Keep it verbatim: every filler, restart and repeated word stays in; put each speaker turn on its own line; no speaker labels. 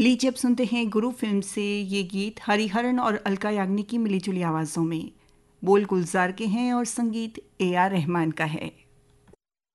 लीजिए अब सुनते हैं गुरु फिल्म से ये गीत हरिहरन और अलका याग्निक की मिली जुली आवाज़ों में। बोल गुलजार के हैं और संगीत ए आर रहमान का है।